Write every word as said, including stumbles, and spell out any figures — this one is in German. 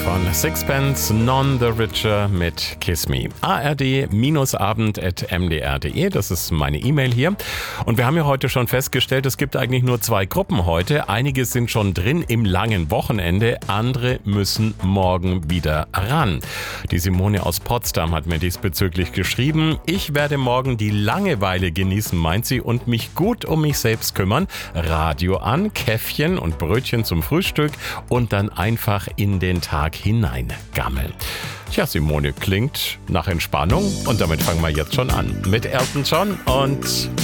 von Sixpence, None the Richer mit Kiss Me. A R D-abend at m d r punkt d e, das ist meine E-Mail hier. Und wir haben ja heute schon festgestellt, es gibt eigentlich nur zwei Gruppen heute. Einige sind schon drin im langen Wochenende, andere müssen morgen wieder ran. Die Simone aus Potsdam hat mir diesbezüglich geschrieben: Ich werde morgen die Langeweile genießen, meint sie, und mich gut um mich selbst kümmern. Radio an, Käffchen und Brötchen zum Frühstück und dann einfach in den Tag hineingammeln. Tja, Simone, klingt nach Entspannung und damit fangen wir jetzt schon an mit Elton John und